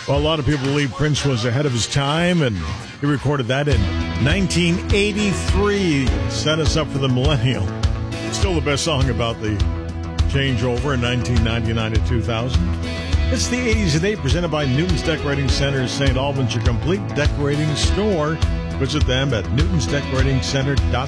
Well, a lot of people believe Prince was ahead of his time, and he recorded that in 1983. Set us up for the millennial. Still the best song about the changeover in 1999 to 2000. It's the 80s Today, presented by Newton's Decorating Center, St. Albans, your complete decorating store. Visit them at newtonsdecoratingcenter.com.